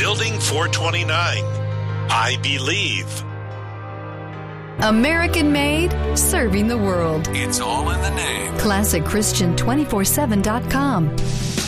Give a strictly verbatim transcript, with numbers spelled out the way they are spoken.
Building four twenty-nine. I believe. American made, serving the world. It's all in the name. Classic Christian two forty-seven dot com.